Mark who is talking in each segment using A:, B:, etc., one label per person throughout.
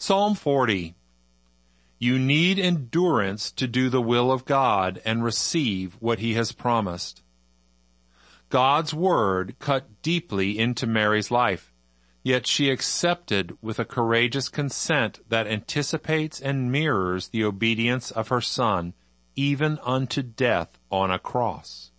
A: Psalm 40. You need endurance to do the will of God and receive what He has promised. God's word cut deeply into Mary's life, yet she accepted with a courageous consent that anticipates and mirrors the obedience of her Son, even unto death on a cross.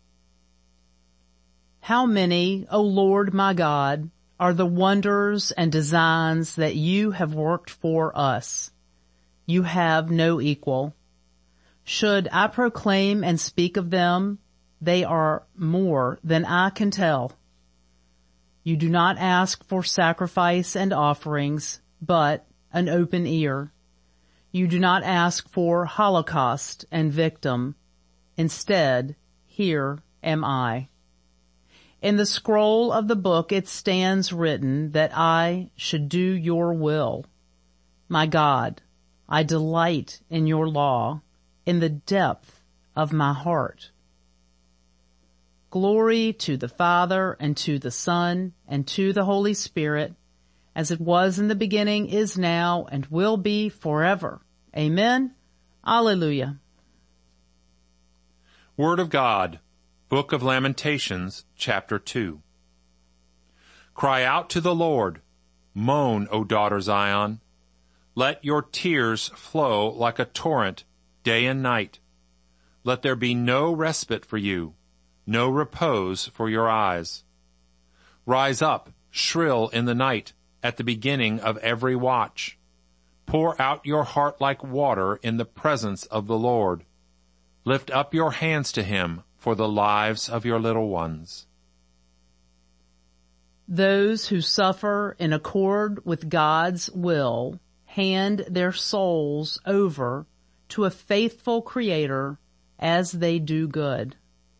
B: How many, O Lord my God, are the wonders and designs that you have worked for us. You have no equal. Should I proclaim and speak of them, they are more than I can tell. You do not ask for sacrifice and offerings, but an open ear. You do not ask for holocaust and victim. Instead, here am I. In the scroll of the book it stands written that I should do your will. My God, I delight in your law in the depth of my heart. Glory to the Father, and to the Son, and to the Holy Spirit, as it was in the beginning, is now, and will be forever. Amen. Alleluia.
A: Word of God, Book of Lamentations, chapter 2. Cry out to the Lord. Moan, O daughter Zion. Let your tears flow like a torrent, day and night. Let there be no respite for you, no repose for your eyes. Rise up, shrill in the night, at the beginning of every watch. Pour out your heart like water in the presence of the Lord. Lift up your hands to Him for the lives of your little ones.
B: Those who suffer in accord with God's will hand their souls over to a faithful Creator as they do good.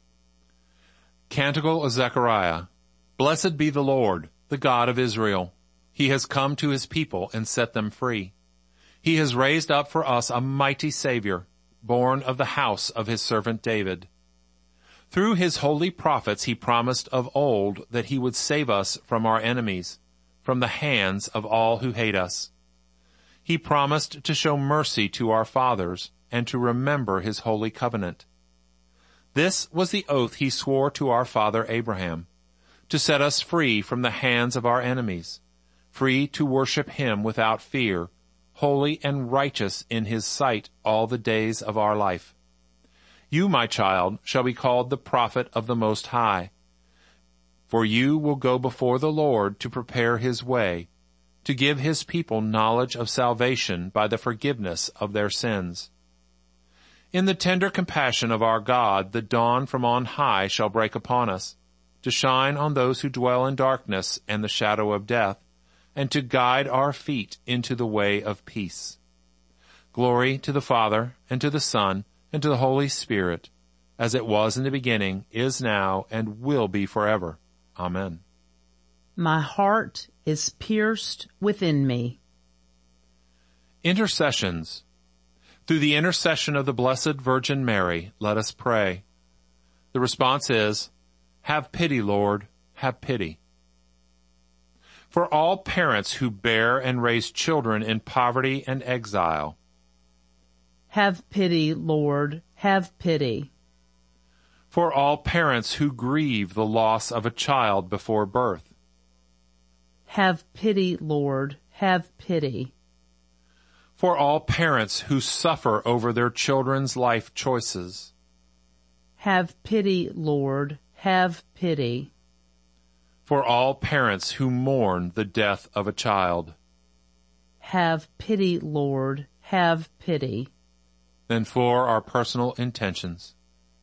A: Canticle of Zechariah. Blessed be the Lord, the God of Israel. He has come to His people and set them free. He has raised up for us a mighty Savior, born of the house of His servant David. Through His holy prophets He promised of old that He would save us from our enemies, from the hands of all who hate us. He promised to show mercy to our fathers and to remember His holy covenant. This was the oath He swore to our father Abraham, to set us free from the hands of our enemies, free to worship Him without fear, holy and righteous in His sight all the days of our life. You, my child, shall be called the prophet of the Most High, for you will go before the Lord to prepare His way, to give His people knowledge of salvation by the forgiveness of their sins. In the tender compassion of our God, the dawn from on high shall break upon us, to shine on those who dwell in darkness and the shadow of death, and to guide our feet into the way of peace. Glory to the Father, and to the Son, and to the Holy Spirit, as it was in the beginning, is now, and will be forever. Amen.
B: My heart is pierced within me.
A: Intercessions. Through the intercession of the Blessed Virgin Mary, let us pray. The response is, Have pity, Lord, have pity. For all parents who bear and raise children in poverty and exile.
B: Have pity, Lord, have pity.
A: For all parents who grieve the loss of a child before birth.
B: Have pity, Lord, have pity.
A: For all parents who suffer over their children's life choices.
B: Have pity, Lord, have pity.
A: For all parents who mourn the death of a child.
B: Have pity, Lord, have pity.
A: Then for our personal intentions.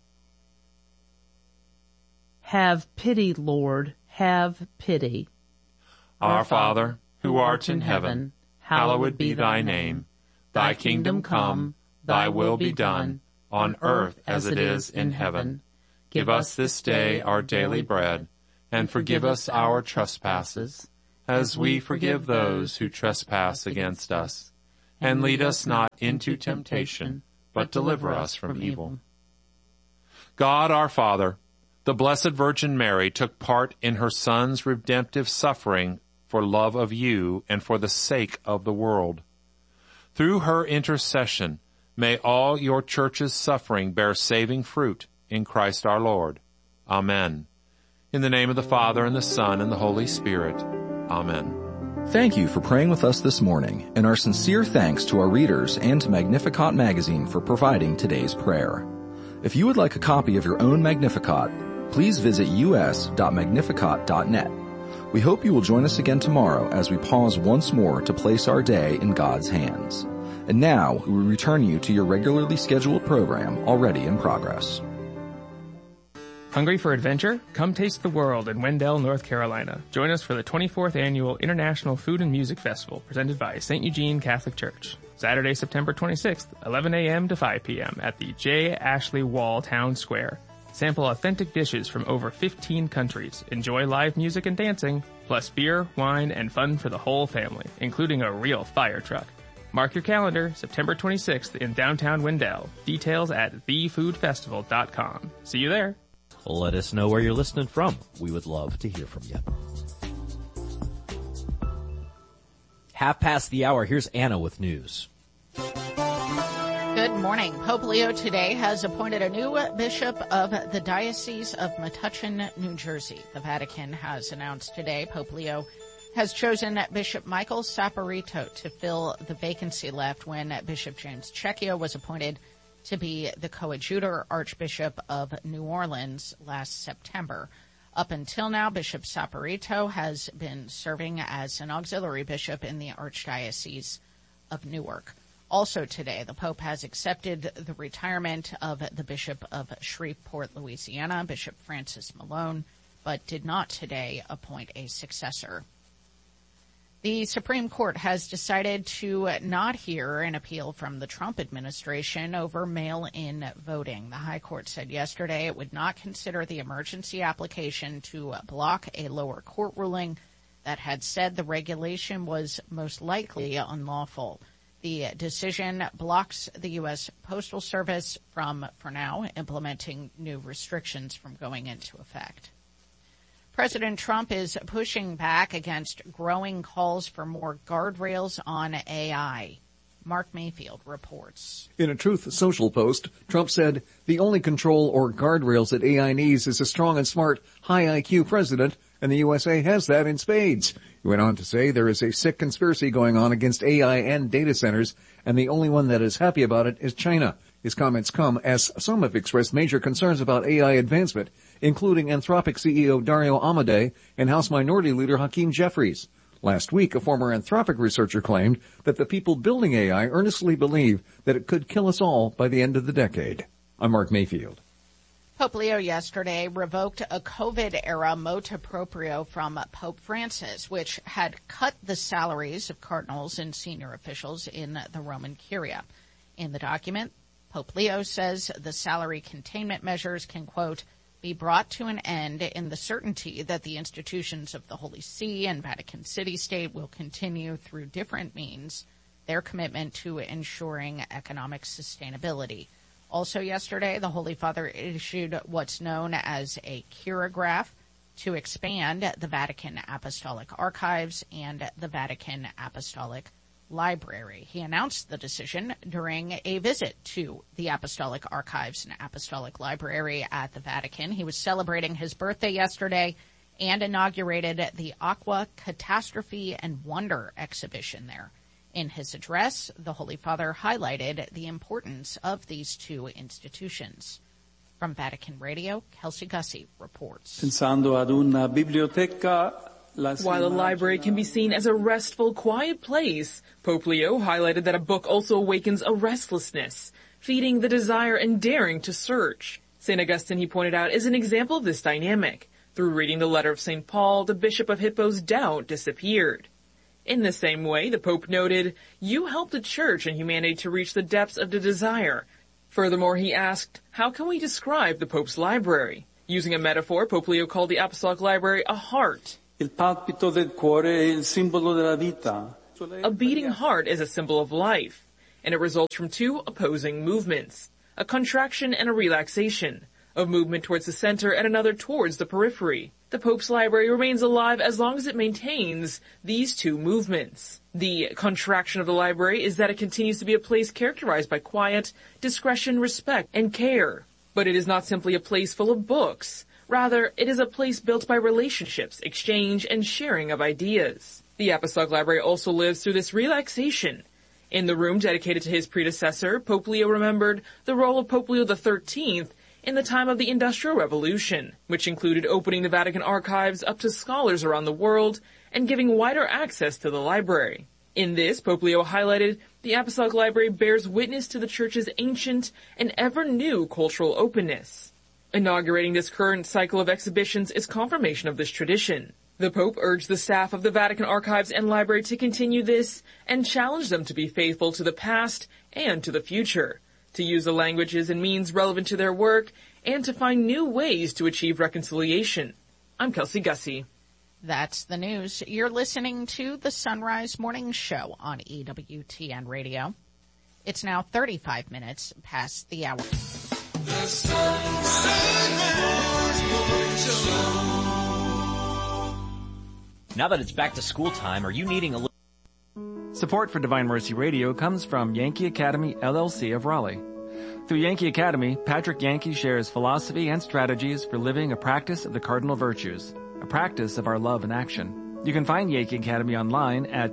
B: Have pity, Lord, have pity.
A: Our Father, who art in heaven, hallowed be thy name. Thy kingdom come, thy will be done, on earth as it is in heaven. Give us this day our daily bread, and forgive us our trespasses, as we forgive those who trespass against us. And lead us not into temptation, but deliver us from evil. God our Father, the Blessed Virgin Mary took part in her Son's redemptive suffering for love of you and for the sake of the world. Through her intercession, may all your church's suffering bear saving fruit in Christ our Lord. Amen. In the name of the Father, and the Son, and the Holy Spirit. Amen.
C: Thank you for praying with us this morning, and our sincere thanks to our readers and to Magnificat magazine for providing today's prayer. If you would like a copy of your own Magnificat, please visit us.magnificat.net. We hope you will join us again tomorrow as we pause once more to place our day in God's hands. And now, we will return you to your regularly scheduled program already in progress.
D: Hungry for adventure? Come taste the world in Wendell, North Carolina. Join us for the 24th Annual International Food and Music Festival presented by St. Eugene Catholic Church. Saturday, September 26th, 11 a.m. to 5 p.m. at the J. Ashley Wall Town Square. Sample authentic dishes from over 15 countries. Enjoy live music and dancing, plus beer, wine, and fun for the whole family, including a real fire truck. Mark your calendar, September 26th in downtown Wendell. Details at thefoodfestival.com. See you there.
E: Let us know where you're listening from. We would love to hear from you. 1:30. Here's Anna with news.
F: Good morning. Pope Leo today has appointed a new bishop of the Diocese of Metuchen, New Jersey. The Vatican has announced today Pope Leo has chosen Bishop Michael Saporito to fill the vacancy left when Bishop James Checchio was appointed to be the coadjutor Archbishop of New Orleans last September. Up until now, Bishop Saporito has been serving as an auxiliary bishop in the Archdiocese of Newark. Also today, the Pope has accepted the retirement of the Bishop of Shreveport, Louisiana, Bishop Francis Malone, but did not today appoint a successor. The Supreme Court has decided to not hear an appeal from the Trump administration over mail-in voting. The High Court said yesterday it would not consider the emergency application to block a lower court ruling that had said the regulation was most likely unlawful. The decision blocks the U.S. Postal Service from, for now, implementing new restrictions from going into effect. President Trump is pushing back against growing calls for more guardrails on AI. Mark Mayfield reports.
G: In a Truth Social post, Trump said, "The only control or guardrails that AI needs is a strong and smart, high IQ president, and the USA has that in spades." He went on to say there is a sick conspiracy going on against AI and data centers, and the only one that is happy about it is China. His comments come as some have expressed major concerns about AI advancement, including Anthropic CEO Dario Amodei and House Minority Leader Hakeem Jeffries. Last week, a former Anthropic researcher claimed that the people building AI earnestly believe that it could kill us all by the end of the decade. I'm Mark Mayfield.
F: Pope Leo yesterday revoked a COVID-era motu proprio from Pope Francis, which had cut the salaries of cardinals and senior officials in the Roman Curia. In the document, Pope Leo says the salary containment measures can, quote, be brought to an end in the certainty that the institutions of the Holy See and Vatican City State will continue through different means their commitment to ensuring economic sustainability. Also yesterday, the Holy Father issued what's known as a chirograph to expand the Vatican Apostolic Archives and the Vatican Apostolic Library. He announced the decision during a visit to the Apostolic Archives and Apostolic Library at the Vatican. He was celebrating his birthday yesterday and inaugurated the Aqua Catastrophe and Wonder exhibition there. In his address, the Holy Father highlighted the importance of these two institutions. From Vatican Radio, Kelsey Gussie reports.
H: While a library can be seen as a restful, quiet place, Pope Leo highlighted that a book also awakens a restlessness, feeding the desire and daring to search. St. Augustine, he pointed out, is an example of this dynamic. Through reading the letter of St. Paul, the Bishop of Hippo's doubt disappeared. In the same way, the Pope noted, you helped the Church and humanity to reach the depths of the desire. Furthermore, he asked, how can we describe the Pope's library? Using a metaphor, Pope Leo called the Apostolic Library a heart. A beating heart is a symbol of life, and it results from two opposing movements, a contraction and a relaxation. of movement towards the center and another towards the periphery. The Pope's library remains alive as long as it maintains these two movements. The contraction of the library is that it continues to be a place characterized by quiet, discretion, respect, and care. But it is not simply a place full of books. Rather, it is a place built by relationships, exchange, and sharing of ideas. The Apostolic Library also lives through this relaxation. In the room dedicated to his predecessor, Pope Leo remembered the role of Pope Leo XIII in the time of the Industrial Revolution, which included opening the Vatican archives up to scholars around the world and giving wider access to the library. In this, Pope Leo highlighted the Apostolic Library bears witness to the Church's ancient and ever-new cultural openness. Inaugurating this current cycle of exhibitions is confirmation of this tradition. The Pope urged the staff of the Vatican Archives and Library to continue this and challenged them to be faithful to the past and to the future, to use the languages and means relevant to their work, and to find new ways to achieve reconciliation. I'm Kelsey Gussie.
F: That's the news. You're listening to the Sunrise Morning Show on EWTN Radio. It's now 35 minutes past the hour.
I: The Sunrise Morning Show.
E: Now that it's back to school time, are you needing a little...
D: Support for Divine Mercy Radio comes from Yankee Academy, LLC of Raleigh. Through Yankee Academy, Patrick Yankee shares philosophy and strategies for living a practice of the cardinal virtues, a practice of our love in action. You can find Yankee Academy online at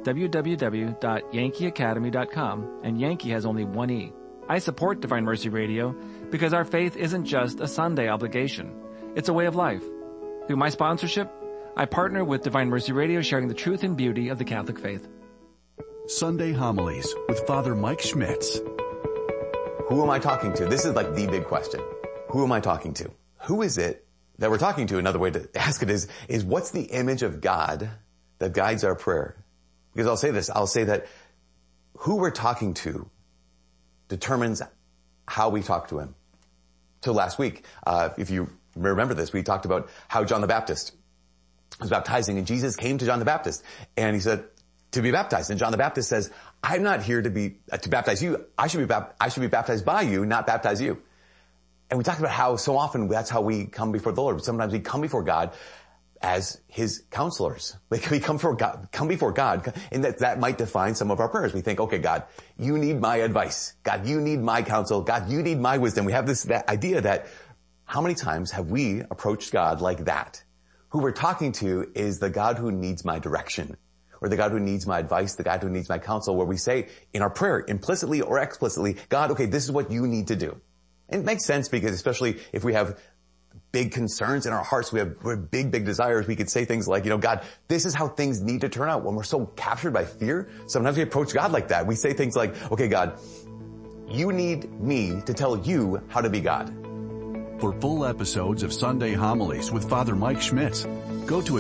D: www.yankeeacademy.com, and Yankee has only one E. I support Divine Mercy Radio because our faith isn't just a Sunday obligation. It's a way of life. Through my sponsorship, I partner with Divine Mercy Radio, sharing the truth and beauty of the Catholic faith.
J: Sunday Homilies with Father Mike Schmitz.
K: Who am I talking to? This is like the big question. Who am I talking to? Who is it that we're talking to? Another way to ask it is what's the image of God that guides our prayer? Because I'll say this, I'll say that who we're talking to determines how we talk to him. So last week, if you remember this, we talked about how John the Baptist was baptizing, and Jesus came to John the Baptist and he said to be baptized. And John the Baptist says, I'm not here to baptize you. I should be baptized by you, not baptize you. And we talked about how so often that's how we come before the Lord. Sometimes we come before God as his counselors. We come before God, and that might define some of our prayers. We think, okay, God, you need my advice. God, you need my counsel. God, you need my wisdom. We have that idea that how many times have we approached God like that? Who we're talking to is the God who needs my direction, or the God who needs my advice, the God who needs my counsel, where we say in our prayer, implicitly or explicitly, God, okay, this is what you need to do. And it makes sense because especially if we have big concerns in our hearts, we have big desires, we could say things like, God, this is how things need to turn out. When we're so captured by fear, sometimes we approach God like that. We say things like, okay, God, you need me to tell you how to be God.
J: For full episodes of Sunday Homilies with Father Mike Schmitz, go to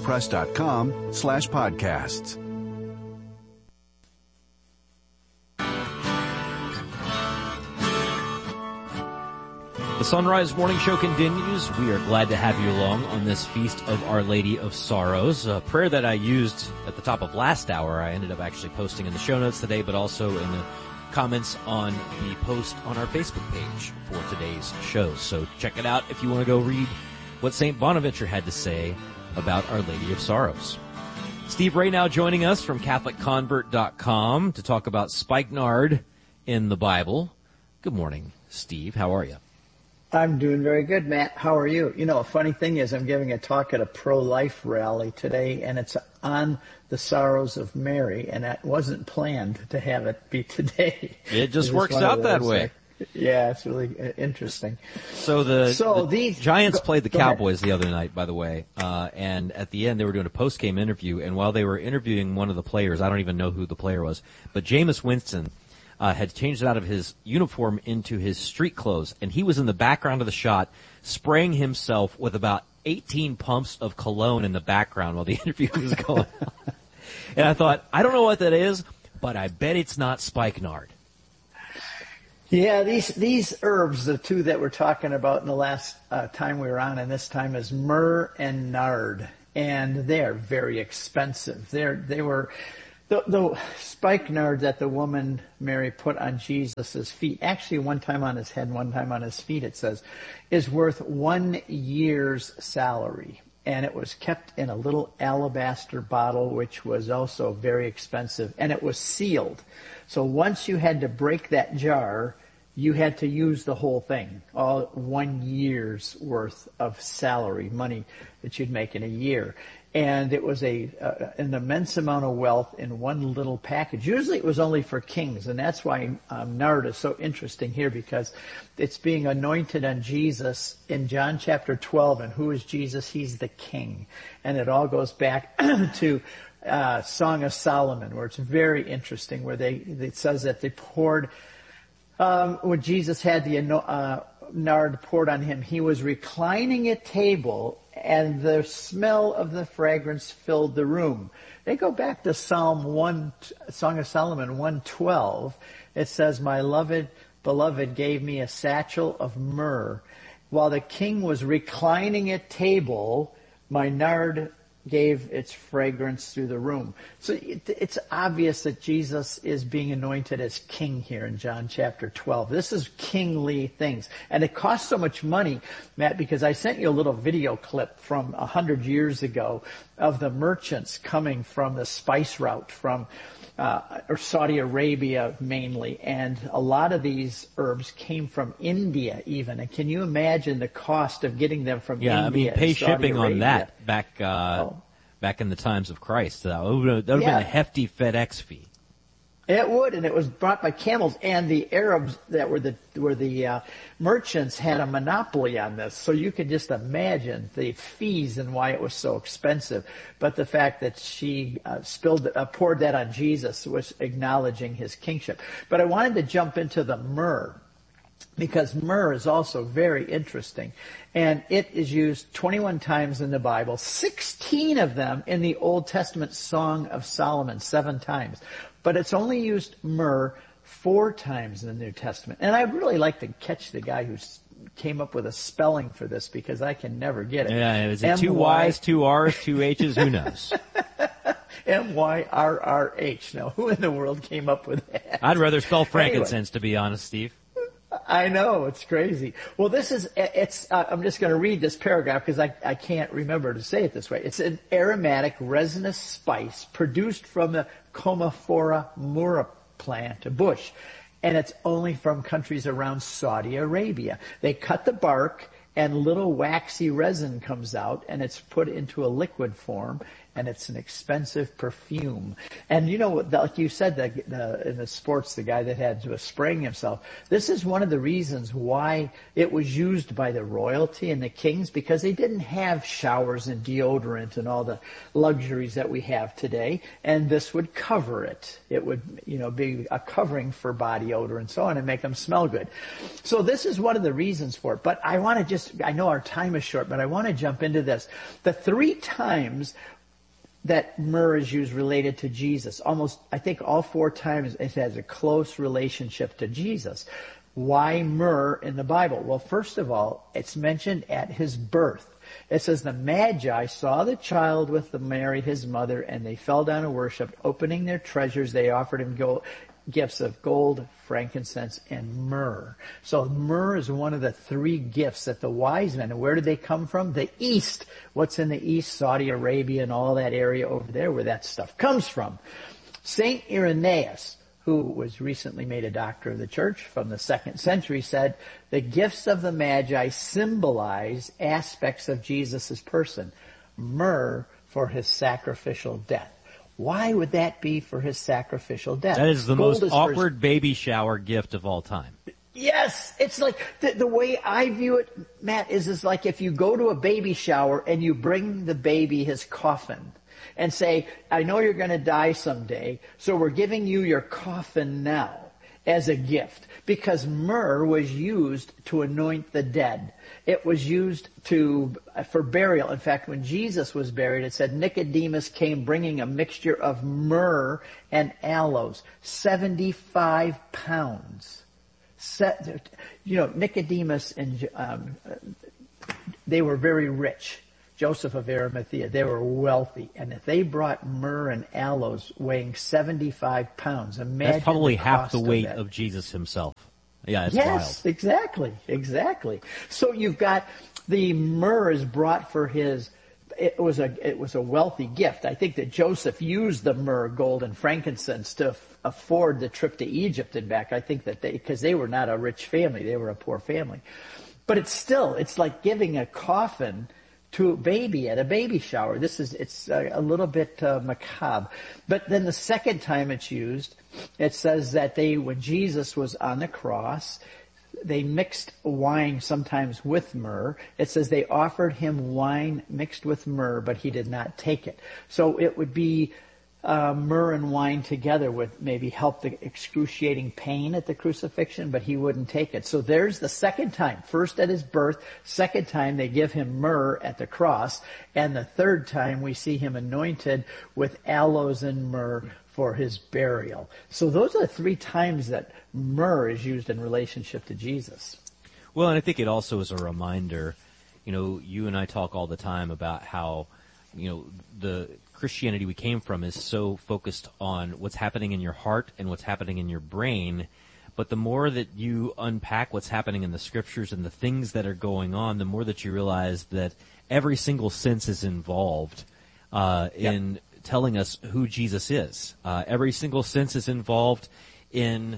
J: ascensionpress.com/podcasts.
E: The Sunrise Morning Show continues. We are glad to have you along on this Feast of Our Lady of Sorrows, a prayer that I used at the top of last hour. I ended up actually posting in the show notes today, but also in the comments on the post on our Facebook page for today's show. So check it out if you want to go read what St. Bonaventure had to say about Our Lady of Sorrows. Steve Ray now joining us from CatholicConvert.com to talk about spikenard in the Bible. Good morning, Steve. How are you?
L: I'm doing very good, Matt. How are you? A funny thing is I'm giving a talk at a pro-life rally today, and it's on the sorrows of Mary, and that wasn't planned to have it be today.
E: It just works out that way.
L: Yeah, it's really interesting.
E: So the Giants played the Cowboys the other night, by the way, and at the end they were doing a post-game interview, and while they were interviewing one of the players, I don't even know who the player was, but Jameis Winston had changed out of his uniform into his street clothes, and he was in the background of the shot spraying himself with about 18 pumps of cologne in the background while the interview was going on. And I thought, I don't know what that is, but I bet it's not spikenard.
L: Yeah, these herbs, the two that we're talking about in the last time we were on, and this time is myrrh and nard, and they're very expensive. They were The spikenard that the woman Mary put on Jesus' feet, actually one time on his head, one time on his feet, it says, is worth 1 year's salary. And it was kept in a little alabaster bottle, which was also very expensive, and it was sealed. So once you had to break that jar, you had to use the whole thing, all 1 year's worth of salary, money that you'd make in a year. And it was an immense amount of wealth in one little package. Usually it was only for kings, and that's why nard is so interesting here, because it's being anointed on Jesus in John chapter 12. And who is Jesus? He's the king. And it all goes back to Song of Solomon, where it's very interesting, where it says that they poured, when Jesus had the nard poured on him, he was reclining at table, and the smell of the fragrance filled the room. They go back to Song of Solomon 112. It says, my beloved gave me a satchel of myrrh. While the king was reclining at table, my nard gave its fragrance through the room. So it's obvious that Jesus is being anointed as king here in John chapter 12. This is kingly things. And it costs so much money, Matt, because I sent you a little video clip from 100 years ago of the merchants coming from the spice route from or Saudi Arabia mainly, and a lot of these herbs came from India even. And can you imagine the cost of getting them from India?
E: Yeah, I mean, pay shipping
L: Arabia?
E: on that back in the times of Christ. That would have been a hefty FedEx fee.
L: It would, and it was brought by camels, and the Arabs that were the merchants had a monopoly on this. So you could just imagine the fees and why it was so expensive. But the fact that she poured that on Jesus was acknowledging his kingship. But I wanted to jump into the myrrh, because myrrh is also very interesting. And it is used 21 times in the Bible, 16 of them in the Old Testament Song of Solomon, 7 times. But it's only used myrrh 4 times in the New Testament. And I'd really like to catch the guy who came up with a spelling for this, because I can never get it.
E: Yeah, is it 2 Y's, 2 R's, 2 H's? Who knows?
L: Myrrh. Now, who in the world came up with that?
E: I'd rather spell frankincense, to be honest, Steve.
L: I know, it's crazy. Well, I'm just going to read this paragraph because I can't remember to say it this way. It's an aromatic resinous spice produced from the Commiphora myrrha plant, a bush, and it's only from countries around Saudi Arabia. They cut the bark, and little waxy resin comes out, and it's put into a liquid form, and it's an expensive perfume. And you know, like you said, in the sports, the guy that was spraying himself, this is one of the reasons why it was used by the royalty and the kings, because they didn't have showers and deodorant and all the luxuries that we have today, and this would cover it. It would, be a covering for body odor and so on, and make them smell good. So this is one of the reasons for it. But I know our time is short, but I want to jump into this. The 3 times that myrrh is used related to Jesus, I think all 4 times it has a close relationship to Jesus. Why myrrh in the Bible? Well, first of all, it's mentioned at his birth. It says, the Magi saw the child with Mary, his mother, and they fell down and worshipped. Opening their treasures, they offered him gifts of gold, frankincense, and myrrh. So myrrh is one of the 3 gifts that the wise men, and where did they come from? The East. What's in the East? Saudi Arabia and all that area over there where that stuff comes from. Saint Irenaeus, who was recently made a doctor of the church from the 2nd century, said, the gifts of the Magi symbolize aspects of Jesus' person. Myrrh for his sacrificial death. Why would that be for his sacrificial death?
E: That is the most awkward baby shower gift of all time.
L: Yes, it's like the way I view it, Matt, is like if you go to a baby shower and you bring the baby his coffin and say, I know you're going to die someday, so we're giving you your coffin now as a gift, because myrrh was used to anoint the dead. It was used for burial. In fact, when Jesus was buried, it said Nicodemus came bringing a mixture of myrrh and aloes, 75 pounds. Nicodemus and they were very rich. Joseph of Arimathea, they were wealthy. And if they brought myrrh and aloes weighing 75 pounds, imagine
E: that's probably half the weight
L: of
E: of Jesus himself. Yeah, it's
L: yes,
E: wild.
L: Exactly. So you've got the myrrh is brought for his. It was a wealthy gift. I think that Joseph used the myrrh, gold, and frankincense to afford the trip to Egypt and back. I think that because they were not a rich family, they were a poor family. But it's like giving a coffin to a baby at a baby shower. It's a little bit macabre. But then the second time it's used, it says that when Jesus was on the cross, they mixed wine sometimes with myrrh. It says they offered him wine mixed with myrrh, but he did not take it. So it would be myrrh and wine together would maybe help the excruciating pain at the crucifixion, but he wouldn't take it. So there's the second time. First at his birth, second time they give him myrrh at the cross, and the third time we see him anointed with aloes and myrrh for his burial. So those are the three times that myrrh is used in relationship to Jesus.
E: Well, and I think it also is a reminder, you and I talk all the time about how, the Christianity we came from is so focused on what's happening in your heart and what's happening in your brain. But the more that you unpack what's happening in the scriptures and the things that are going on, the more that you realize that every single sense is involved in telling us who Jesus is. Every single sense is involved in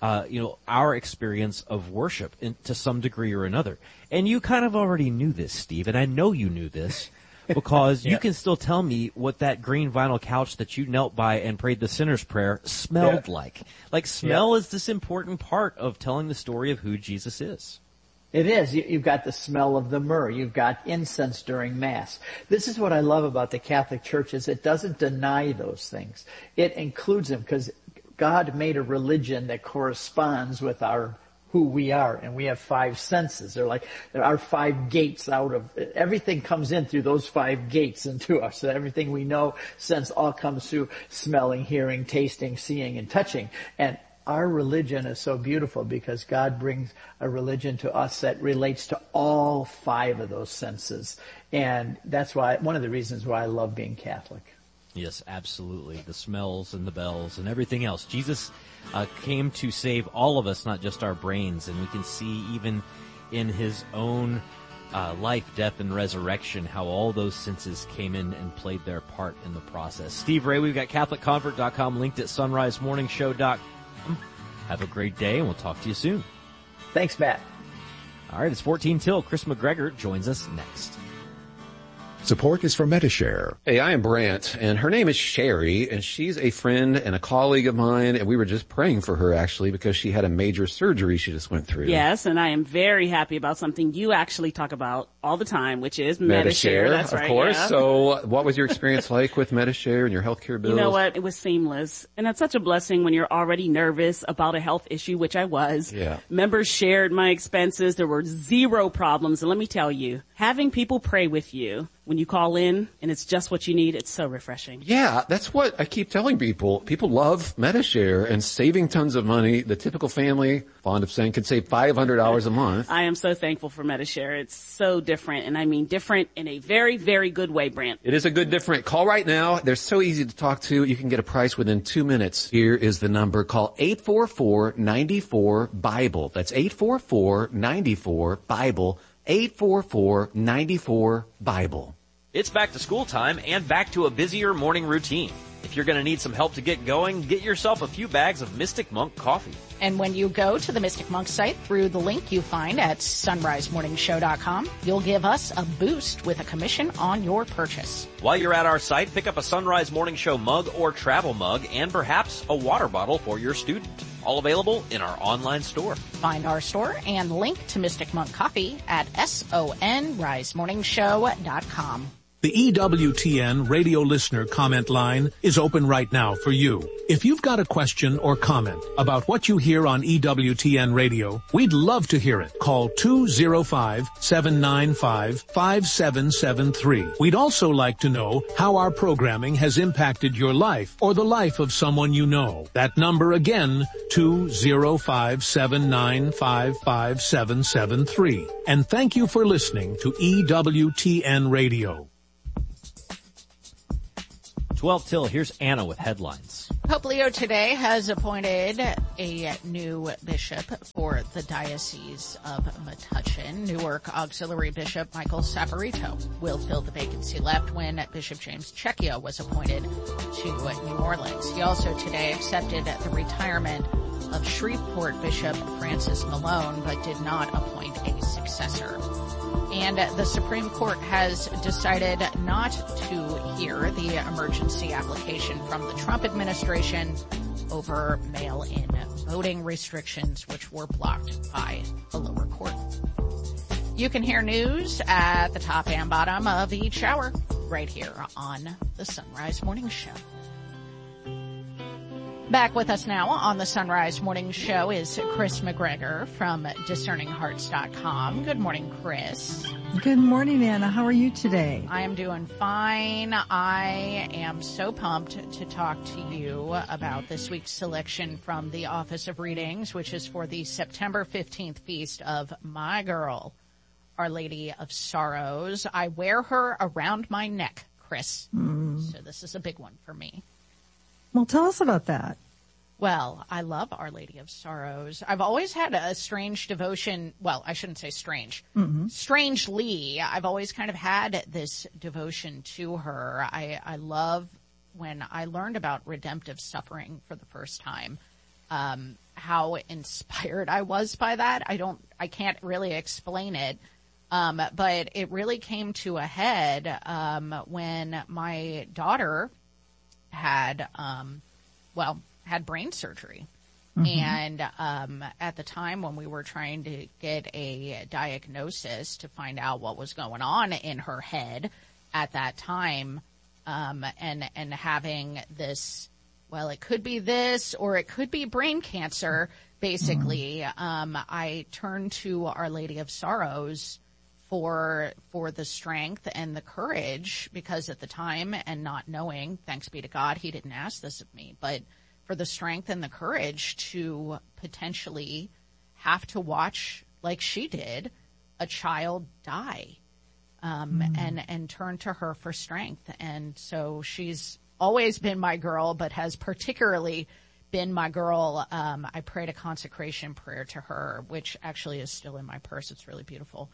E: our experience of worship to some degree or another. And you kind of already knew this, Steve, and I know you knew this because you can still tell me what that green vinyl couch that you knelt by and prayed the sinner's prayer smelled like. Like, smell is this important part of telling the story of who Jesus is.
L: It is. You've got the smell of the myrrh. You've got incense during Mass. This is what I love about the Catholic Church is it doesn't deny those things. It includes them because God made a religion that corresponds with who we are, and we have five senses. There are five gates out of everything comes in through those five gates into us. So everything we know, sense, all comes through smelling, hearing, tasting, seeing, and touching. And our religion is so beautiful because God brings a religion to us that relates to all five of those senses. And that's one of the reasons why I love being Catholic.
E: Yes, absolutely. The smells and the bells and everything else. Jesus came to save all of us, not just our brains. And we can see even in his own life, death, and resurrection how all those senses came in and played their part in the process. Steve Ray, we've got CatholicConvert.com linked at SunriseMorningshow.com. Have a great day, and we'll talk to you soon.
L: Thanks, Matt.
E: All right, it's 14 till. Chris McGregor joins us next.
M: Support is from Medi-Share.
N: Hey, I am Brant, and her name is Sherry, and she's a friend and a colleague of mine, and we were just praying for her, actually, because she had a major surgery she just went through.
O: Yes, and I am very happy about something you actually talk about all the time, which is Medi-Share. That's right,
N: of course.
O: Yeah.
N: So what was your experience like with Medi-Share and your healthcare bills?
O: You know what? It was seamless. And that's such a blessing when you're already nervous about a health issue, which I was.
N: Yeah.
O: Members shared my expenses. There were zero problems. And let me tell you, having people pray with you when you call in and it's just what you need, it's so refreshing.
N: Yeah, that's what I keep telling people. People love Medi-Share and saving tons of money. The typical family, fond of saying, could save $500 a month.
O: I am so thankful for Medi-Share. It's so different, and I mean different in a very, very good way, Brant.
N: It is a good different. Call right now. They're so easy to talk to. You can get a price within 2 minutes. Here is the number. Call 844-94-BIBLE. That's 844-94-BIBLE. 844-94-BIBLE.
E: It's back to school time and back to a busier morning routine. If you're going to need some help to get going, get yourself a few bags of Mystic Monk coffee.
F: And when you go to the Mystic Monk site through the link you find at sunrisemorningshow.com, you'll give us a boost with a commission on your purchase.
E: While you're at our site, pick up a Sunrise Morning Show mug or travel mug and perhaps a water bottle for your student. All available in our online store.
F: Find our store and link to Mystic Monk Coffee at sonrisemorningshow.com.
P: The EWTN radio listener comment line is open right now for you. If you've got a question or comment about what you hear on EWTN radio, we'd love to hear it. Call 205-795-5773. We'd also like to know how our programming has impacted your life or the life of someone you know. That number again, 205-795-5773. And thank you for listening to EWTN Radio.
E: 12 till, here's Anna with headlines.
F: Pope Leo today has appointed a new bishop for the Diocese of Metuchen. Newark Auxiliary Bishop Michael Saporito will fill the vacancy left when Bishop James Checchio was appointed to New Orleans. He also today accepted the retirement of Shreveport Bishop Francis Malone, but did not appoint a successor. And the Supreme Court has decided not to hear the emergency application from the Trump administration over mail-in voting restrictions, which were blocked by the lower court. You can hear news at the top and bottom of each hour right here on the Sunrise Morning Show. Back with us now on the Sunrise Morning Show is Chris McGregor from DiscerningHearts.com. Good morning, Chris.
Q: Good morning, Anna. How are you today?
F: I am doing fine. I am so pumped to talk to you about this week's selection from the Office of Readings, which is for the September 15th feast of my girl, Our Lady of Sorrows. I wear her around my neck, Chris. So this is a big one for me.
Q: Well, tell us about that.
F: Well, I love Our Lady of Sorrows. I've always had a strange devotion. Well, I shouldn't say strange. Strangely, I've always kind of had this devotion to her. I love when I learned about redemptive suffering for the first time, how inspired I was by that. I can't really explain it. But it really came to a head, when my daughter had brain surgery. And at the time when we were trying to get a diagnosis to find out what was going on in her head at that time, and having this, well, it could be this or it could be brain cancer, basically, I turned to Our Lady of Sorrows for the strength and the courage, because at the time, and not knowing, thanks be to God, he didn't ask this of me, but for the strength and the courage to potentially have to watch, like she did, a child die, and turn to her for strength. And so she's always been my girl, but has particularly been my girl. I prayed a consecration prayer to her, which actually is still in my purse. It's really beautiful.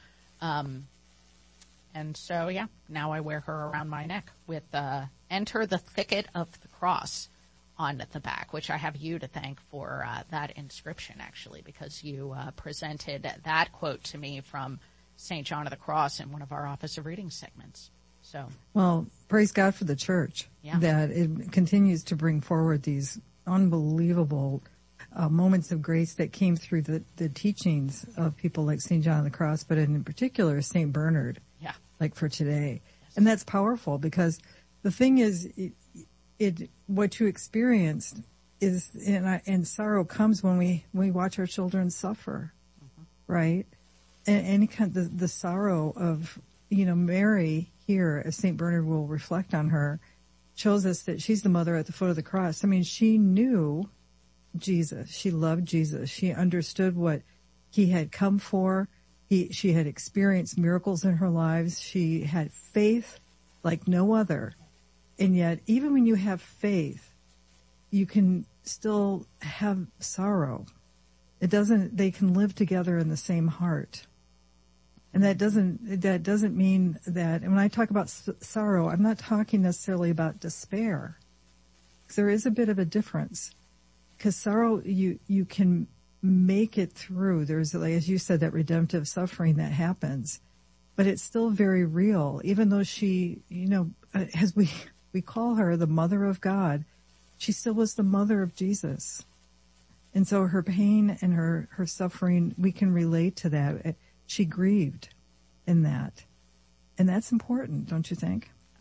F: And so, yeah, now I wear her around my neck with Enter the Thicket of the Cross on the back, which I have you to thank for that inscription, actually, because you presented that quote to me from St. John of the Cross in one of our Office of Reading segments. So, well,
Q: praise God for the church, that it continues to bring forward these unbelievable moments of grace that came through the teachings of people like St. John of the Cross, but in particular St. Bernard, like for today. Yes. And that's powerful, because the thing is, what you experienced is, and sorrow comes when we watch our children suffer, right? And any kind of the sorrow of, Mary here, as St. Bernard will reflect on her, shows us that she's the mother at the foot of the cross. I mean, she knew Jesus. She loved Jesus. She understood what he had come for. She had experienced miracles in her lives. She had faith like no other. And yet, even when you have faith, you can still have sorrow. They can live together in the same heart. And that doesn't mean that, and when I talk about sorrow, I'm not talking necessarily about despair. Because there is a bit of a difference. Because sorrow, you can make it through. There's, like, as you said, that redemptive suffering that happens. But it's still very real. Even though she, as we call her the Mother of God, she still was the mother of Jesus. And so her pain and her suffering, we can relate to that. She grieved in that. And that's important, don't you think?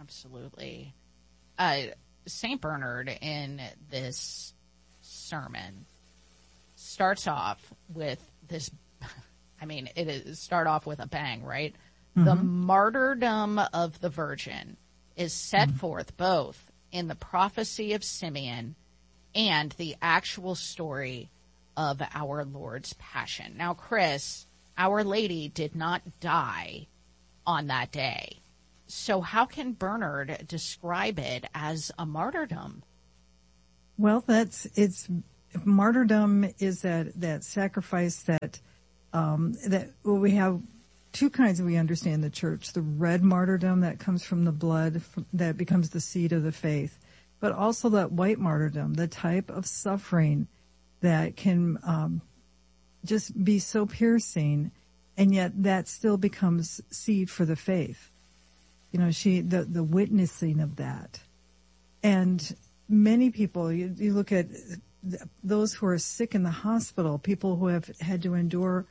F: Absolutely. St. Bernard in this sermon starts off with this, start off with a bang, right? Mm-hmm. The martyrdom of the Virgin is set forth both in the prophecy of Simeon and the actual story of our Lord's Passion. Now, Chris, Our Lady did not die on that day. So how can Bernard describe it as a martyrdom?
Q: Well, martyrdom is that sacrifice that we have two kinds we understand in the church. The red martyrdom that comes from the blood that becomes the seed of the faith, but also that white martyrdom, the type of suffering that can just be so piercing, and yet that still becomes seed for the faith. The witnessing of that. And many people, you look at those who are sick in the hospital, people who have had to endure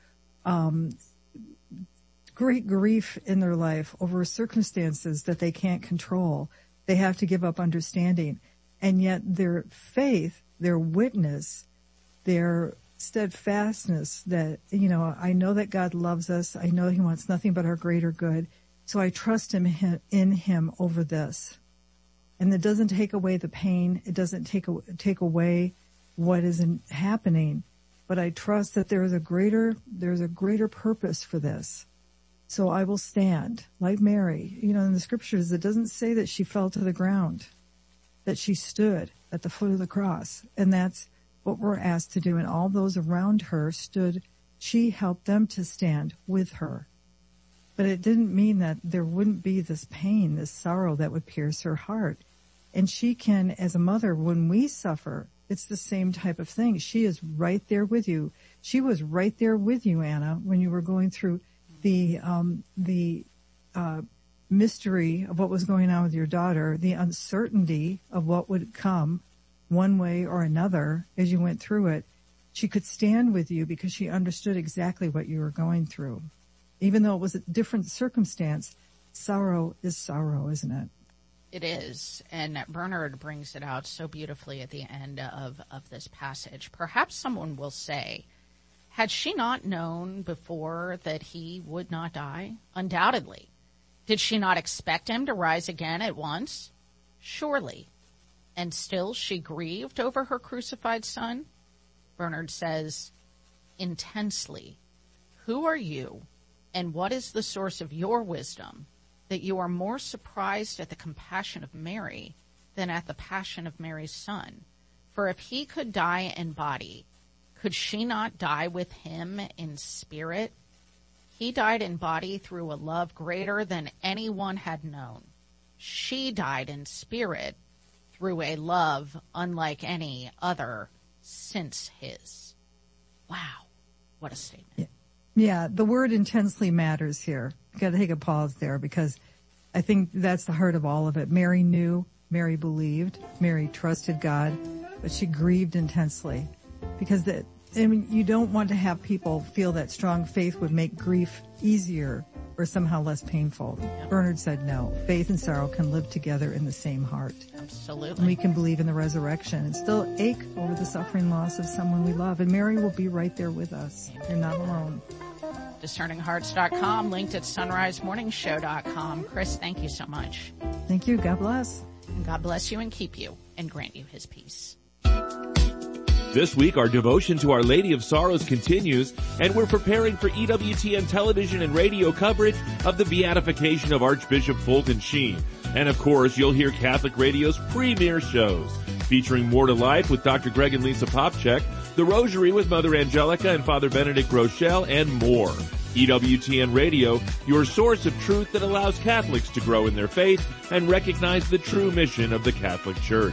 Q: great grief in their life over circumstances that they can't control. They have to give up understanding. And yet their faith, their witness, their steadfastness that, I know that God loves us. I know He wants nothing but our greater good. So I trust in Him over this. And it doesn't take away the pain. It doesn't take away what isn't happening. But I trust that there's a greater purpose for this. So I will stand like Mary. In the scriptures, it doesn't say that she fell to the ground, that she stood at the foot of the cross. And that's what we're asked to do. And all those around her stood. She helped them to stand with her. But it didn't mean that there wouldn't be this pain, this sorrow that would pierce her heart. And she can, as a mother, when we suffer, it's the same type of thing. She is right there with you. She was right there with you, Anna, when you were going through the mystery of what was going on with your daughter, the uncertainty of what would come one way or another as you went through it. She could stand with you because she understood exactly what you were going through. Even though it was a different circumstance, sorrow is sorrow, isn't it?
F: It is. And Bernard brings it out so beautifully at the end of this passage. Perhaps someone will say, had she not known before that he would not die? Undoubtedly. Did she not expect him to rise again at once? Surely. And still she grieved over her crucified son? Bernard says, intensely. Who are you? And what is the source of your wisdom that you are more surprised at the compassion of Mary than at the passion of Mary's son? For if he could die in body, could she not die with him in spirit? He died in body through a love greater than anyone had known. She died in spirit through a love unlike any other since his. Wow, what a statement.
Q: Yeah, the word intensely matters here. You've got to take a pause there because I think that's the heart of all of it. Mary knew, Mary believed, Mary trusted God, but she grieved intensely because you don't want to have people feel that strong faith would make grief easier or somehow less painful. Yep. Bernard said no. Faith and sorrow can live together in the same heart.
F: Absolutely.
Q: And we can believe in the resurrection and still ache over the suffering loss of someone we love. And Mary will be right there with us. Amen. You're not alone.
F: DiscerningHearts.com, linked at sunrisemorningshow.com. Chris, thank you so much.
Q: Thank you. God bless.
F: And God bless you and keep you and grant you His peace.
R: This week, our devotion to Our Lady of Sorrows continues, and we're preparing for EWTN television and radio coverage of the beatification of Archbishop Fulton Sheen. And of course, you'll hear Catholic Radio's premier shows, featuring More to Life with Dr. Greg and Lisa Popchak, The Rosary with Mother Angelica and Father Benedict Rochelle, and more. EWTN Radio, your source of truth that allows Catholics to grow in their faith and recognize the true mission of the Catholic Church.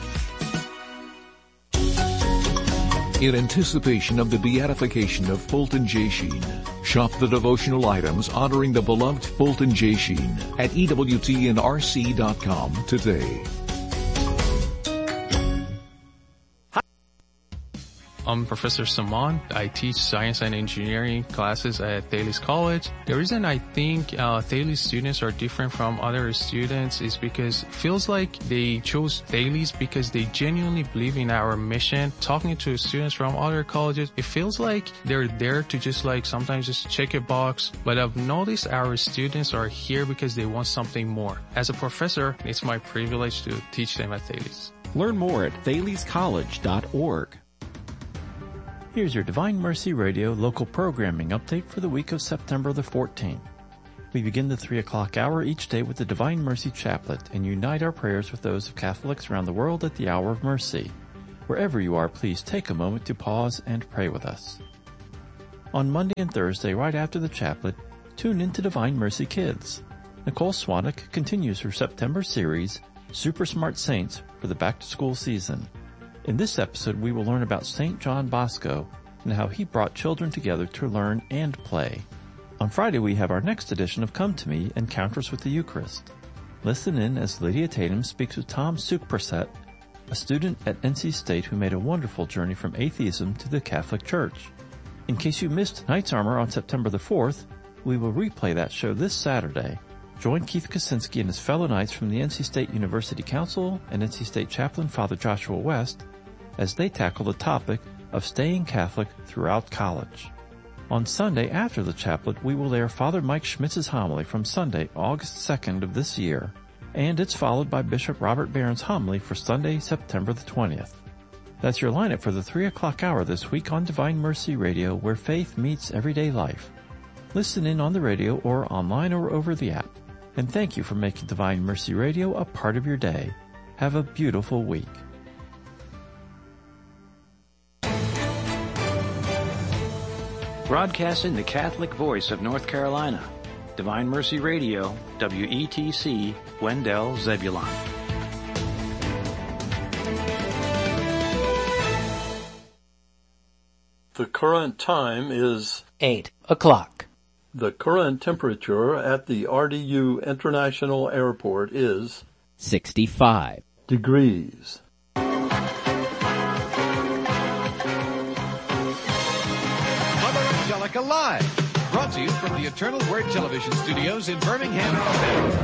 M: In anticipation of the beatification of Fulton J. Sheen, shop the devotional items honoring the beloved Fulton J. Sheen at EWTNRC.com today.
D: I'm Professor Saman. I teach science and engineering classes at Thales College. The reason I think Thales students are different from other students is because it feels like they chose Thales because they genuinely believe in our mission. Talking to students from other colleges, it feels like they're there to just like sometimes just check a box. But I've noticed our students are here because they want something more. As a professor, it's my privilege to teach them at Thales.
C: Learn more at thalescollege.org. Here's your Divine Mercy Radio local programming update for the week of September the 14th. We begin the 3 o'clock hour each day with the Divine Mercy Chaplet and unite our prayers with those of Catholics around the world at the hour of mercy. Wherever you are, please take a moment to pause and pray with us. On Monday and Thursday, right after the chaplet, tune in to Divine Mercy Kids. Nicole Swanwick continues her September series, Super Smart Saints, for the back-to-school season. In this episode, we will learn about St. John Bosco and how he brought children together to learn and play. On Friday, we have our next edition of Come to Me, Encounters with the Eucharist. Listen in as Lydia Tatum speaks with Tom Sukperset, a student at NC State who made a wonderful journey from atheism to the Catholic Church. In case you missed Knight's Armor on September the 4th, we will replay that show this Saturday. Join Keith Kaczynski and his fellow Knights from the NC State University Council and NC State Chaplain Father Joshua West as they tackle the topic of staying Catholic throughout college. On Sunday after the chaplet, we will air Father Mike Schmitz's homily from Sunday, August 2nd of this year, and it's followed by Bishop Robert Barron's homily for Sunday, September the 20th. That's your lineup for the 3 o'clock hour this week on Divine Mercy Radio, where faith meets everyday life. Listen in on the radio or online or over the app. And thank you for making Divine Mercy Radio a part of your day. Have a beautiful week.
S: Broadcasting the Catholic voice of North Carolina. Divine Mercy Radio, WETC, Wendell, Zebulon.
T: The current time is
U: 8 o'clock.
T: The current temperature at the RDU International Airport is
U: 65
T: degrees.
V: Mother Angelica Live, brought to you from the Eternal Word Television Studios in Birmingham, Alabama.